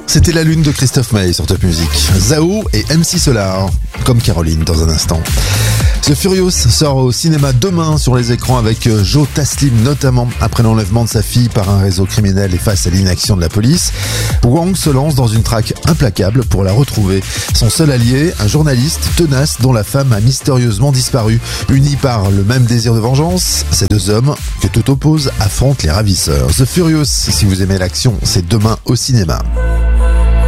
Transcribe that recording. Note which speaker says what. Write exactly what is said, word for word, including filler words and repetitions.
Speaker 1: C'était La Lune de Christophe Maé sur Top Music. Zao et M C Solar, comme Caroline dans un instant. The Furious sort au cinéma demain sur les écrans avec Joe Taslim notamment après l'enlèvement de sa fille par un réseau criminel et face à l'inaction de la police. Wang se lance dans une traque implacable pour la retrouver. Son seul allié, un journaliste tenace dont la femme a mystérieusement disparu. Unis par le même désir de vengeance, ces deux hommes que tout oppose affrontent les ravisseurs. The Furious, si vous aimez l'action, c'est demain au cinéma.